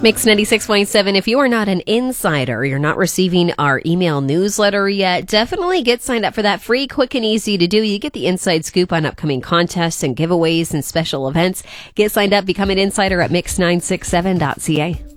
Mix 96.7. If you are not an insider, you're not receiving our email newsletter yet, definitely get signed up for that. Free, quick, and easy to do. You get the inside scoop on upcoming contests and giveaways and special events. Get signed up, become an insider at mix967.ca.